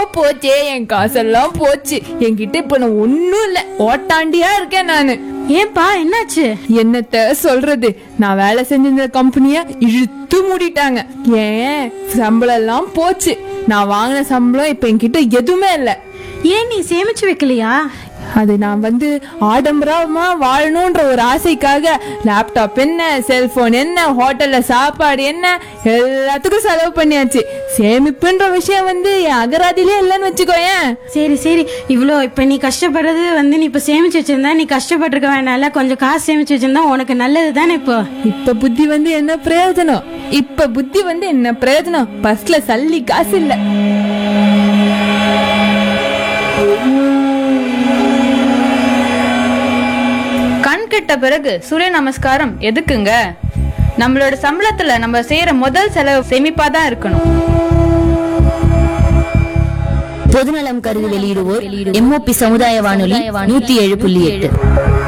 போச்சே, என் காசெல்லாம் போச்சு. என்கிட்ட இப்ப நான் ஒண்ணும் இல்ல, ஓட்டாண்டியா இருக்கேன் நானு. ஏன்பா என்னாச்சு? என்னத்த சொல்றது, நான் வேலை செஞ்சிருந்த கம்பெனிய இழுத்து மூடிட்டாங்க. ஏன் சம்பளம் எல்லாம் போச்சு. நான் வாங்கின சம்பளம் இப்ப என்கிட்ட எதுவுமே இல்ல. ஏன் நீ சேமிச்சு வைக்கலையா? அது நான் ஆடம்பரமா வாழணும்ன்ற ஒரு ஆசைக்காக லேப்டாப் என்ன, செல்போன் என்ன, ஹோட்டல்ல சாப்பாடு என்ன, எல்லாத்துக்கும் செலவு பண்ணியாச்சு. சேமிப்புன்ற விஷயம் என் அகராதிலே இல்லைன்னு வச்சுக்கோயேன். சரி சரி, இப்ப நீ கஷ்டப்படுறது நீ இப்ப சேமிச்சு வச்சிருந்தா நீ கஷ்டப்பட்டிருக்க வேண்டாம்ல. கொஞ்சம் காசு சேமிச்சு வச்சிருந்தா உனக்கு நல்லது தானே. இப்ப புத்தி என்ன பிரயோஜனம்? என்ன பிரயோஜனம்? பஸ்ல சல்லி காசு இல்ல. கண் கெட்ட பிறகு சூரிய நமஸ்காரம் எதுக்குங்க? நம்மளோட சம்பளத்துல நம்ம செய்யற முதல் செலவு சேமிப்பாதான் இருக்கணும். பொதுநலம் கருதி வெளியிடுவோர் MOP சமுதாய வானொலி 107.8.